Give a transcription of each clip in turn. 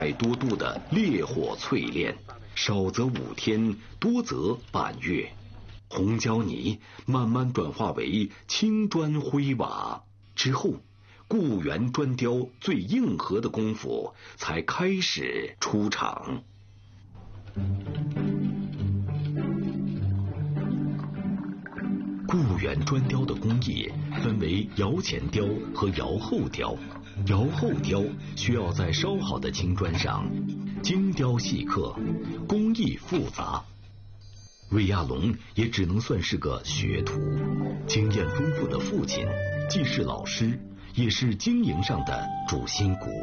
100多度的烈火淬炼，少则5天，多则半月。红胶泥慢慢转化为青砖灰瓦之后，固原砖雕最硬核的功夫才开始出场。固原砖雕的工艺分为窑前雕和窑后雕。窑后雕需要在烧好的青砖上精雕细刻，工艺复杂。魏亚龙也只能算是个学徒，经验丰富的父亲既是老师，也是经营上的主心骨。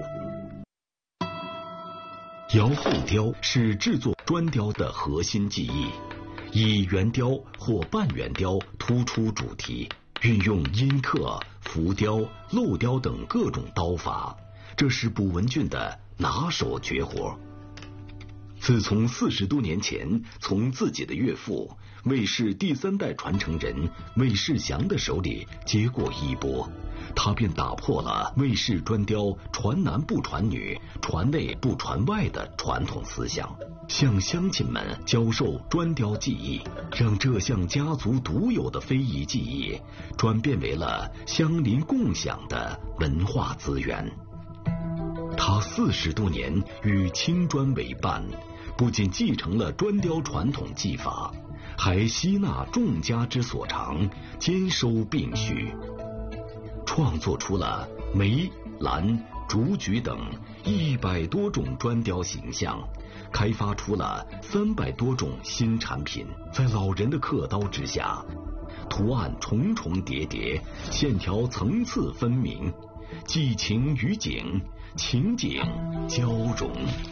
窑后雕是制作砖雕的核心技艺，以圆雕或半圆雕突出主题，运用阴刻、浮雕、镂雕等各种刀法，这是卜文俊的拿手绝活。自从40多年前从自己的岳父魏氏第3代传承人魏世祥的手里接过衣钵，他便打破了魏氏砖雕传男不传女、传内不传外的传统思想，向乡亲们教授砖雕技艺，让这项家族独有的非遗技艺转变为了乡邻共享的文化资源。他40多年与青砖为伴，不仅继承了砖雕传统技法，还吸纳众家之所长，兼收并蓄，创作出了梅、兰、竹菊等100多种砖雕形象，开发出了300多种新产品。在老人的刻刀之下，图案重重叠叠，线条层次分明，寄情于景，情景交融。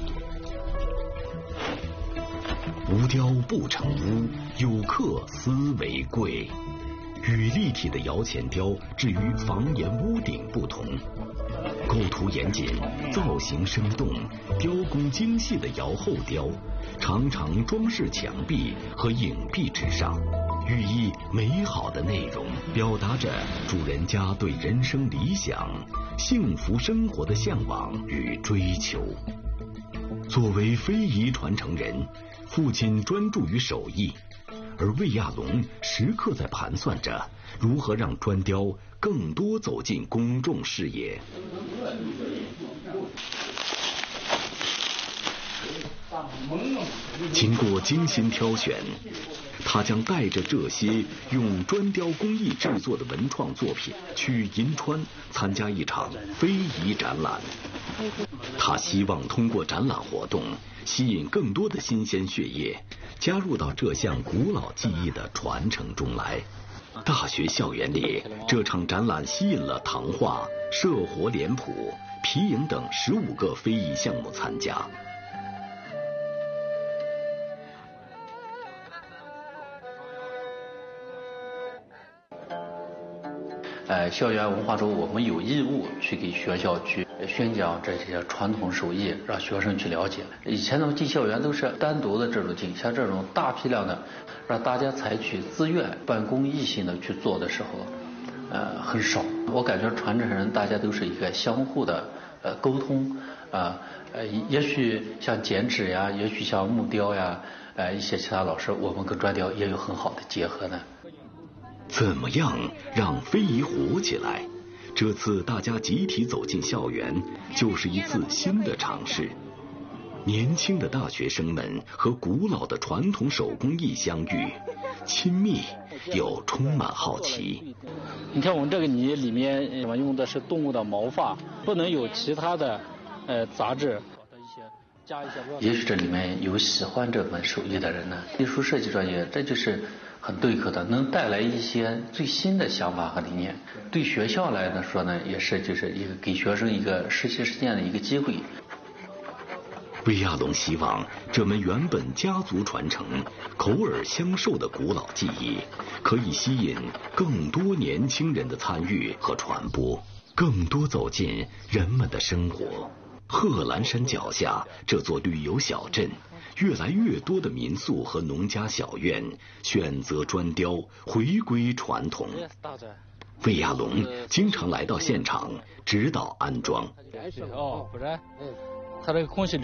无雕不成屋，有刻思为贵。与立体的窑前雕至于房檐屋顶不同，构图严谨、造型生动、雕工精细的窑后雕，常常装饰墙壁和影壁之上，寓意美好的内容，表达着主人家对人生理想、幸福生活的向往与追求。作为非遗传承人，父亲专注于手艺，而魏亚龙时刻在盘算着如何让砖雕更多走进公众视野。经过精心挑选，他将带着这些用砖雕工艺制作的文创作品去银川参加一场非遗展览。他希望通过展览活动吸引更多的新鲜血液加入到这项古老技艺的传承中来。大学校园里，这场展览吸引了唐画、社活脸谱、皮影等15个非遗项目参加。 校园文化周，我们有义务去给学校去宣讲这些传统手艺，让学生去了解。以前咱们进校园都是单独的这种进，像这种大批量的让大家采取自愿办公益性的去做的时候，很少。我感觉传承人大家都是一个相互的沟通也许像剪纸呀，也许像木雕呀，一些其他老师，我们跟砖雕也有很好的结合呢。 怎么样让非遗活起来？这次大家集体走进校园，就是一次新的尝试。年轻的大学生们和古老的传统手工艺相遇，亲密又充满好奇。 你看我们这个泥里面，我们用的是动物的毛发，不能有其他的杂质。 也许这里面有喜欢这门手艺的人呢，艺术设计专业，这就是很对口的，能带来一些最新的想法和理念。对学校来说呢，也是就是一个给学生一个实习实践的一个机会。 魏亚龙希望这门原本家族传承、口耳相授的古老技艺，可以吸引更多年轻人的参与和传播，更多走进人们的生活。贺兰山脚下这座旅游小镇，越来越多的民宿和农家小院选择砖雕，回归传统。魏亚龙经常来到现场指导安装。 不然他这个空气